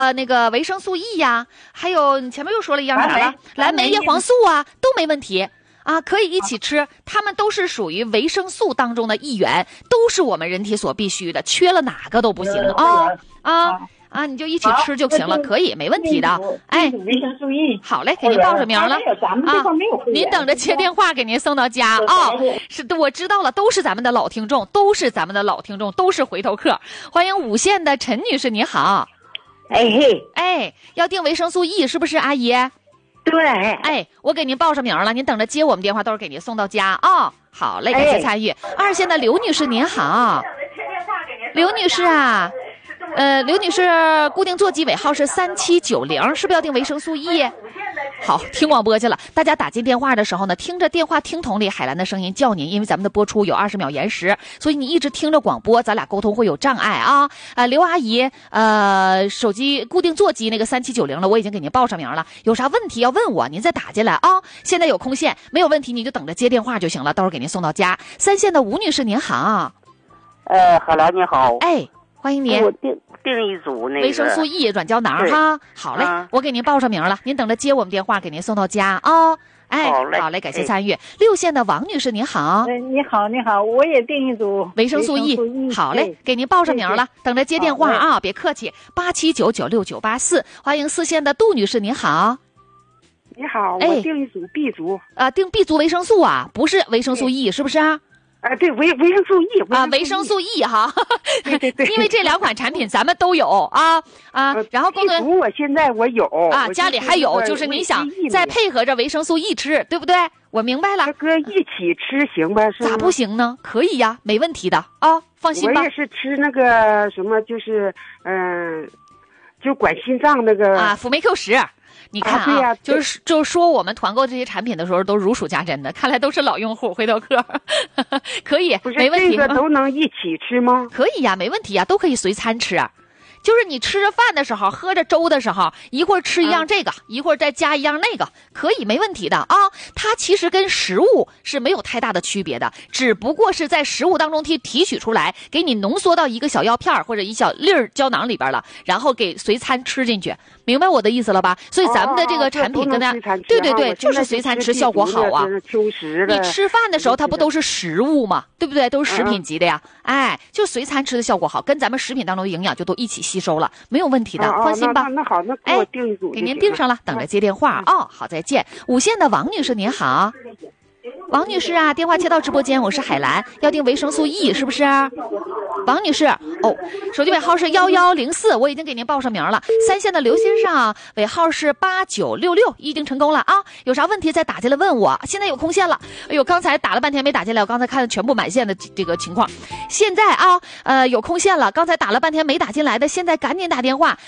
那个维生素 E 呀，还有你前面又说了一样啥了？蓝莓、叶黄素啊，都没问题啊，可以一起吃。它们都是属于维生素当中的一员，都是我们人体所必须的，缺了哪个都不行啊！你就一起吃就行了，可以，没问题的。哎， 维生素 E， 好嘞，给您报上名了啊！您等着接电话给您送到家啊！是的，我知道了，都是咱们的老听众，都是回头客。欢迎五县的陈女士，你好。哎，要订维生素 E 是不是，阿姨？ 对。 哎，我给您报上名了，您等着接我们电话，到时候给您送到家啊！好嘞，感谢参与。二线的刘女士，您好。刘女士啊。刘女士，固定座机尾号是3790，是不是要订维生素 E？ 好，听广播去了。大家打进电话的时候呢，听着电话听筒里海兰的声音叫您，因为咱们的播出有20秒延时，所以你一直听着广播，咱俩沟通会有障碍啊。刘阿姨，手机固定座机那个3790了，我已经给您报上名了。有啥问题要问我，您再打进来啊。现在有空线，没有问题你就等着接电话就行了，到时候给您送到家。三线的吴女士您好。 海兰你好。 哎。欢迎您， 我订一组那个维生素 E 软胶囊哈。好嘞，我给您报上名了，您等着接我们电话，给您送到家啊。哎，好嘞，感谢参与。6线的王女士您好。 你好，我也订一组维生素 E。好嘞，给您报上名了，等着接电话啊，别客气。87996984。欢迎4线的杜女士您好。 你好，我订一组 B 族。 订 B 族维生素啊，不是维生素 E 是不是啊？ 对，维生素 E 啊，维生素 E 哈， 对， 因为这2款产品咱们都有啊，然后 B 族我现在我有啊，家里还有，就是你想再配合着维生素 E 吃，对不对？我明白了， 哥一起吃行吧？ 咋不行呢？可以呀，没问题的啊，放心吧。 我也是吃那个什么，就是就管心脏那个啊，辅酶 Q10。你看啊，就是说我们团购这些产品的时候都如数家珍的，看来都是老用户回头客，可以，没问题。 这个都能一起吃吗？ 可以呀，没问题呀，都可以随餐吃。就是你吃着饭的时候，喝着粥的时候，一会儿吃一样这个，一会儿再加一样那个，可以没问题的啊。它其实跟食物是没有太大的区别的，只不过是在食物当中提取出来，给你浓缩到一个小药片或者一小粒儿胶囊里边了，然后给随餐吃进去，明白我的意思了吧？所以咱们的这个产品跟大家，对，就是随餐吃效果好啊。你吃饭的时候它不都是食物吗？对不对？都是食品级的呀。哎，就随餐吃的效果好，跟咱们食品当中的营养就都一起吸收了，没有问题的，放心吧。 那好，那给我订一组， 给您订上了，等着接电话哦。好，再见。5线的王女士您好。王女士啊，电话接到直播间，我是海兰，要订维生素 E 是不是？王女士，手机尾号是1104，我已经给您报上名了。3线的刘先生，尾号是8966，已经成功了啊！有啥问题再打进来问我。现在有空线了，哎呦，刚才打了半天没打进来，我刚才看全部满线的这个情况。现在啊，有空线了，刚才打了半天没打进来的，现在赶紧打电话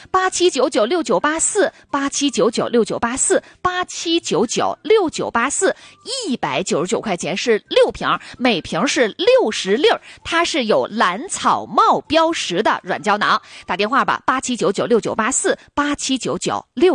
，87996984，87996984，87996984，199块钱是6瓶，每瓶是60粒，它是有蓝草帽标识的软胶囊。打电话吧，87996984，879969。